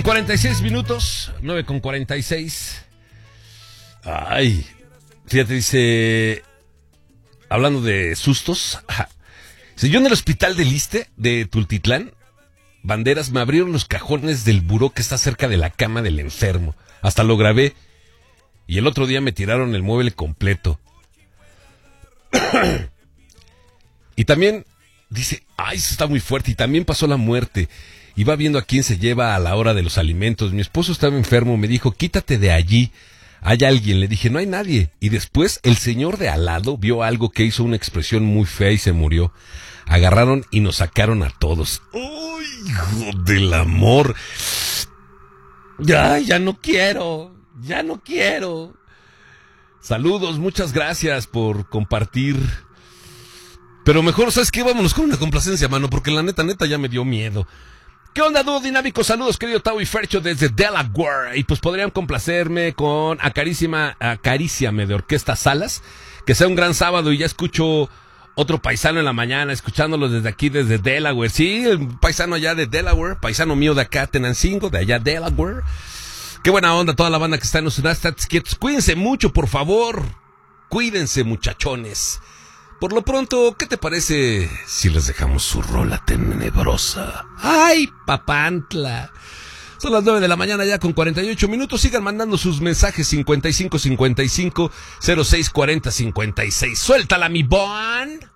46 minutos, 9:46. Ay, fíjate, dice, hablando de sustos, si yo en el hospital del Iste de Tultitlán, Banderas, me abrieron los cajones del buró que está cerca de la cama del enfermo. Hasta lo grabé. Y el otro día me tiraron el mueble completo. Y también dice, ay, eso está muy fuerte. Y también pasó la muerte. Y va viendo a quién se lleva a la hora de los alimentos. Mi esposo estaba enfermo, me dijo, quítate de allí. Hay alguien. Le dije, no hay nadie. Y después el señor de al lado vio algo que hizo una expresión muy fea y se murió. Agarraron y nos sacaron a todos. ¡Uy, hijo del amor! Ya no quiero. Saludos, muchas gracias por compartir. Pero mejor, ¿sabes qué? Vámonos con una complacencia, mano, porque la neta ya me dio miedo. ¿Qué onda, dúo dinámico? Saludos, querido Tao y Fercho desde Delaware. Y pues podrían complacerme con Acaríciame de Orquesta Salas. Que sea un gran sábado y ya escucho otro paisano en la mañana, escuchándolo desde aquí, desde Delaware. Sí, el paisano allá de Delaware, paisano mío de acá, Tenancingo, de allá Delaware. Qué buena onda toda la banda que está en los United States. Cuídense mucho, por favor. Cuídense, muchachones. Por lo pronto, ¿qué te parece si les dejamos su rola tenebrosa? ¡Ay, papantla! Son las 9 de la mañana ya con 48 minutos. Sigan mandando sus mensajes 5555 0640 56. ¡Suéltala, mi bon!